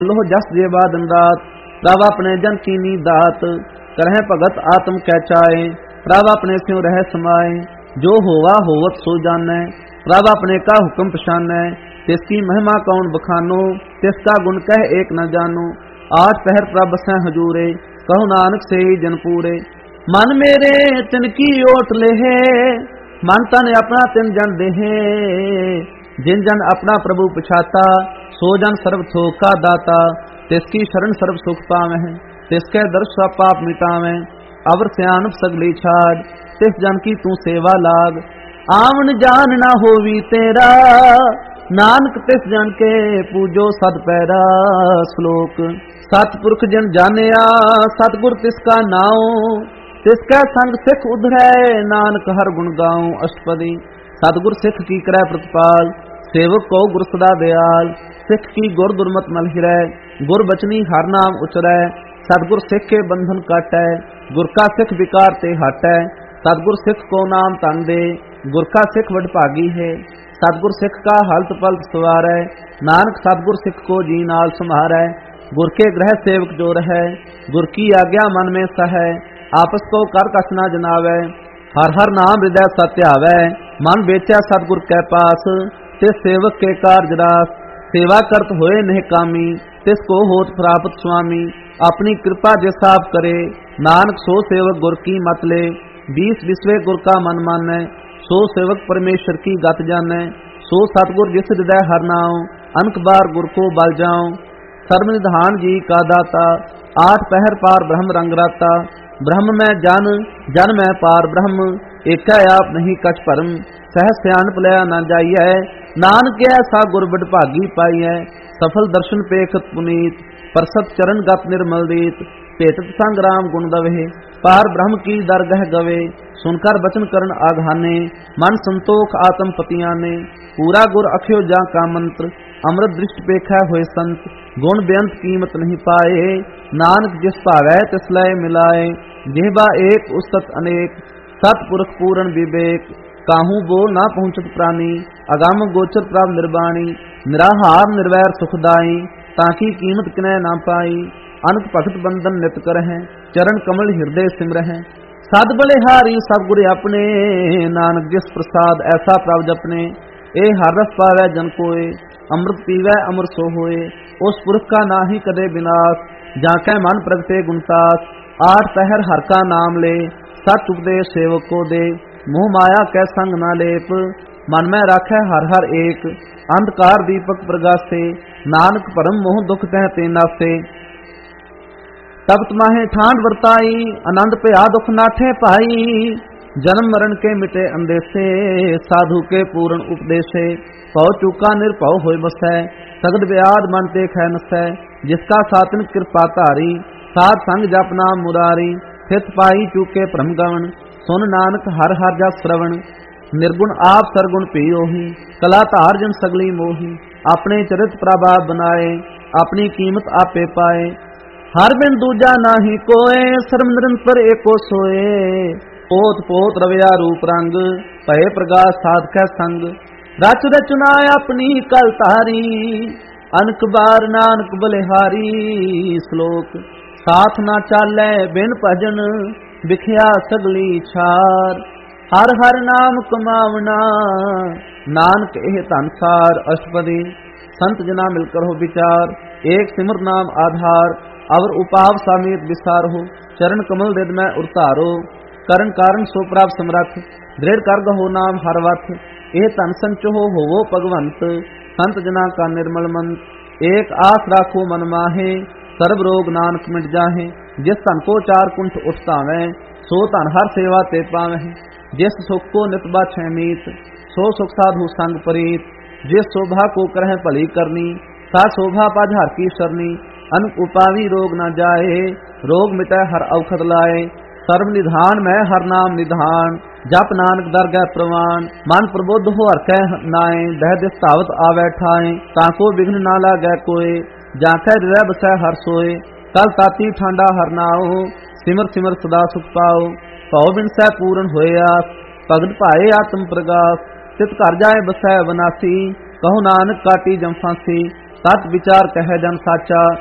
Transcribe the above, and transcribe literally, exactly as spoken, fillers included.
लोह जस जेवा दिन रात, प्रभ अपने जन कीनी दात। करह भगत आत्म कै चाए, प्रभ अपने स्यों रह समाए। जो होवा होवत सो जानै, प्रभ अपने का हुक्म पछानै। तिसकी महिमा कौन बखानो, तिसका गुण कह एक न जानो। आठ पहर प्रभ बसै हजूरे, कहो नानक से जन पूरे। मन मेरे तिनकी ओट लेहे, मन तन अपना तिन जन देहे। जिन जन अपना प्रभु पछाता, सो जन सर्व थोक का दाता। तिसकी शरण सर्व सुख पावै, तिसके दर्श सब पाप मिटावै। अवर सियानप सगली छाड़, तिस जन की तू सेवा लाग। आवन जान ना होवी तेरा, नानक तिस जन के पूजो सद पैरा। श्लोक। सतपुरख जन जानिया, सतगुर तिसका नाओ। तिसकै संग सिख उधरै, नानक हर गुण गाऊं। अष्टपदी। सतगुर सिख की करै प्रतिपाल, सेवक को गुर सदा दयाल। सिख की गुर दुर्मत मल हिरै, गुर बचनी हर नाम उचरै। सतगुर सिख के बंधन काटै, गुर का सिख विकार ते हटै। सतगुर सिख को नाम तन दे, गुर का सिख वडभागी है। सतगुर सिख का हलत पलत सवारै, नानक सतगुर सिख को जी नाल सम्हारै। गुर के ग्रह सेवक जो रहै, गुर की आज्ञा मन में सहै। आपस को कर कछ न जनावै, हर हर नाम हृदय सत्यावै। मन बेचा सतगुर कै पास, तिस सेवक के कारज रास। सेवा करत होए नेह कामी, तिस को होत प्राप्त स्वामी। अपनी कृपा जिस आप करे, नानक सो सेवक गुर की मत ले। बीस बिस्वे गुर का मन मानै, सो सेवक परमेश्वर की गत जानै। सो सतगुर जिस हृदय हर नाम, अनक बार गुर को बल जाऊं। सर्व निधान जी का दाता, आठ पहर पार ब्रह्म रंग राता। ब्रह्म में जन, जन में पार ब्रह्म, एकै आप नहीं कछ परम। सहज सियानप लिया न जाइए, नानक ऐसा गुर बडभागी पाइए। सफल दर्शन पेखत पुनीत, परसत चरण गत निर्मल रीत। भेटत संग राम गुण दवे, पार ब्रह्म की दरगह गवे। सुनकर बचन करण आघाने, मन संतोख आत्म पतियाने। पूरा गुर अख्यो जा का मंत्र, अमृत दृष्ट पेखै होए संत। गुण बेअंत कीमत नहीं पाए, नानक जिस भावै तिस लय मिलाए। जेहबा एक उस्तत अनेक, सतपुरख पूर्ण विवेक। काहू बोल ना पहुँचत प्राणी, अगम गोचर प्रभ निर्वाणी। निराहार निर्वैर सुखदाई, ताकि कीमत किनै ना पाई। अनक भगत बंधन नित करहै, चरण कमल हृदय सिमरहै। सद बलिहारी सब गुर अपने, नानक जिस प्रसाद ऐसा प्रभ जपने। ए हर रस पावै जन कोय, अमृत पीवै अमर सो होए। उस पुरख का नाहि कदे विनाश, जाकै मन प्रगटे गुणतास। आठ पहर हर का नाम ले, सच उपदेश सेवक को दे। मोह माया कै संग ना लेप, मन में राखै हर हर एक। अंधकार दीपक प्रगासे, नानक परम मोह दुख तह ते नासे। तब तुम्हें ठांड वर्ताई, आनंद पया दुख नाठे पाई। जन्म मरण के मिटे अंदेसे, साधु के पूर्ण उपदेशे। पौ चूका निर्भव होय बसै, सगद व्याध मन ते खै नसै। जिसका सातन कृपा धारी, साध संग जप नाम मुरारी। थित पाई चूके भ्रम गवन, सुन नानक हर हर जस श्रवण। निर्गुण आप सरगुण पियोही, कला धार जन सगली मोही। अपने चरित प्रभा बनाए, अपनी कीमत आपे पाए। हर बिन दूजा नाही कोय, सर्व निरंतर एको सोए। पोत पोत रविया रूप रंग, भय प्रकाश साध कै संग। रच रचना अपनी कल तारी, अनक बार नानक बलिहारी। श्लोक। साथ ना चालै बिन भजन, बिखिया सगली छार। हर हर नाम कमावना, नानक एह धनसार। अष्टपदी। संत जना मिलकर हो विचार, एक सिमर नाम आधार। अवर उपाव समेत विसार हो, चरण कमल हृदय में उतारो। करण कारण सो प्राप्त समरथ, दृढ़ कर हो नाम हर वथ। एह धन संचो होवो भगवंत, संत जना का निर्मल मंत। एक आस राखो मन माहे, सर्व रोग नानक मिट जाहे। जिस धन को चार कुंठ उठतावै, सो धन हर सेवा ते पावै। जिस सुख को नित बाछै मीत, सो सुख साधु संग प्रीत। जिस शोभा को करह भली करनी, सा शोभा पाज हर की सरनी। अनक उपावी रोग न जाए, रोग मिटै हर औखद लाए। सर्व निधान में हर नाम निधान, जप नानक दरगह प्रवान। मन प्रबुद्ध हो हर कह नाए, दह दिस धावत आवै ठाए। ताको विघ्न ना लागै कोय, जाकै हृदय बसै हर सोए। कल ताती ठांडा हर नाओ, सिमर सिमर सदा सुख पाओ। भौ बिन सै पूर्ण होए आस, भगत पाए आत्म प्रगास। तित घर जाए बसै विनाशी, कहो नानक काटी जम फांसी। तत विचार कहे जन साचा।